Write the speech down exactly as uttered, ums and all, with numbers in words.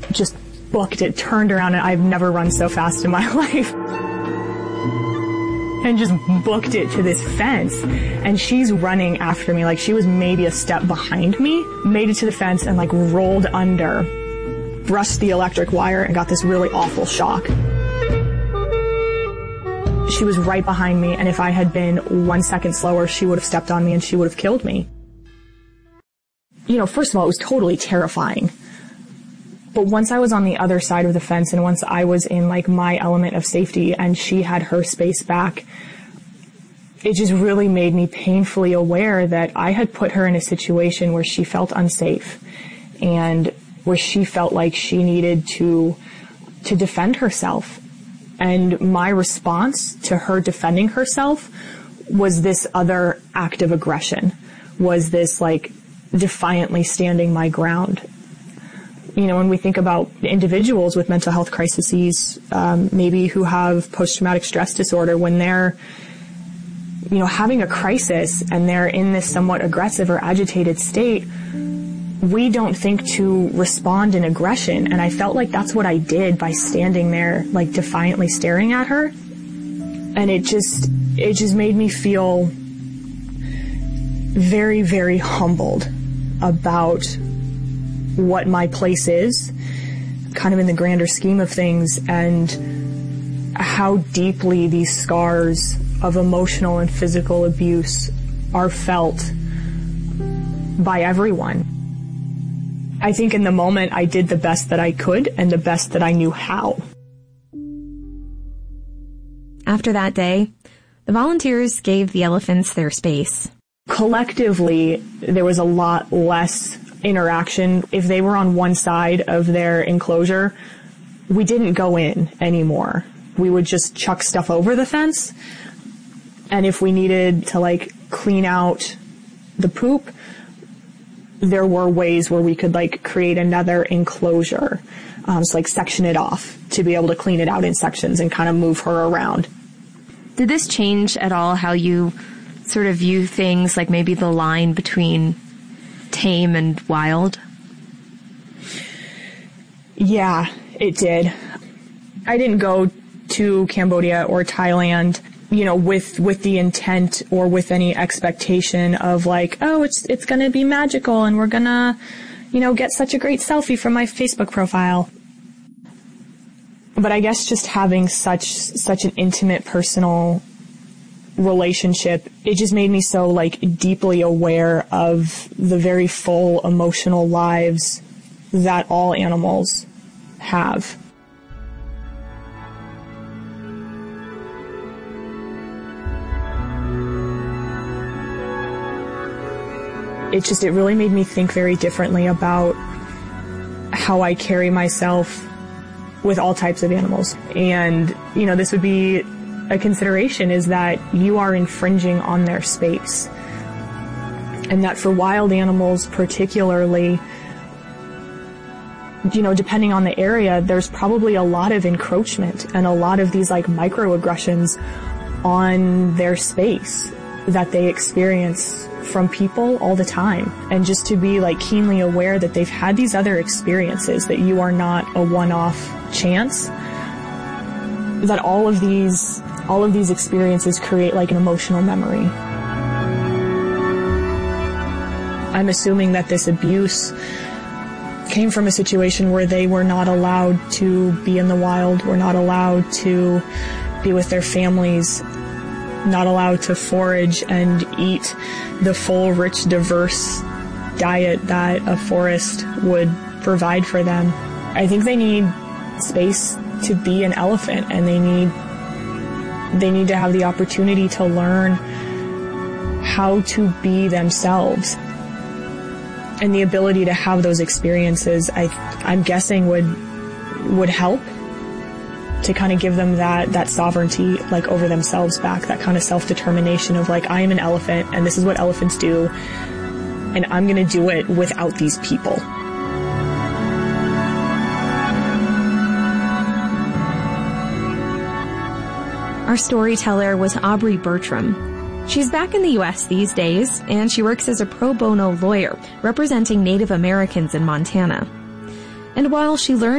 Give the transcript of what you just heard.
just booked it, turned around, and I've never run so fast in my life. And just booked it to this fence. And she's running after me, like she was maybe a step behind me, made it to the fence and like rolled under, brushed the electric wire and got this really awful shock. She was right behind me, and if I had been one second slower, she would have stepped on me and she would have killed me. You know, first of all, it was totally terrifying. But once I was on the other side of the fence and once I was in like my element of safety and she had her space back, it just really made me painfully aware that I had put her in a situation where she felt unsafe and where she felt like she needed to, to defend herself. And my response to her defending herself was this other act of aggression, was this like defiantly standing my ground. You know, when we think about individuals with mental health crises, um, maybe who have post-traumatic stress disorder, when they're, you know, having a crisis and they're in this somewhat aggressive or agitated state, we don't think to respond in aggression. And I felt like that's what I did by standing there, like defiantly staring at her. And it just, it just made me feel very, very humbled about what my place is, kind of in the grander scheme of things, and how deeply these scars of emotional and physical abuse are felt by everyone. I think in the moment I did the best that I could and the best that I knew how. After that day, the volunteers gave the elephants their space. Collectively, there was a lot less interaction. If they were on one side of their enclosure, we didn't go in anymore. We would just chuck stuff over the fence. And if we needed to like clean out the poop, there were ways where we could like create another enclosure. Um, so like section it off to be able to clean it out in sections and kind of move her around. Did this change at all how you sort of view things, like maybe the line between tame and wild? Yeah, it did. I didn't go to Cambodia or Thailand, you know, with, with the intent or with any expectation of like, oh, it's, it's going to be magical and we're going to, you know, get such a great selfie from my Facebook profile. But I guess just having such, such an intimate personal relationship, it just made me so like deeply aware of the very full emotional lives that all animals have. It just, it really made me think very differently about how I carry myself with all types of animals. And, you know, this would be a consideration, is that you are infringing on their space. And that for wild animals particularly, you know, depending on the area, there's probably a lot of encroachment and a lot of these like microaggressions on their space that they experience from people all the time. And just to be like keenly aware that they've had these other experiences, that you are not a one-off chance, that all of these all of these experiences create like an emotional memory. I'm assuming that this abuse came from a situation where they were not allowed to be in the wild, were not allowed to be with their families, not allowed to forage and eat the full, rich, diverse diet that a forest would provide for them. I think they need space to be an elephant, and they need they need to have the opportunity to learn how to be themselves. And the ability to have those experiences, I, I'm guessing would would help to kind of give them that, that sovereignty, like, over themselves back, that kind of self-determination of, like, I am an elephant, and this is what elephants do, and I'm going to do it without these people. Our storyteller was Aubrey Bertram. She's back in the U S these days, and she works as a pro bono lawyer representing Native Americans in Montana. And while she learned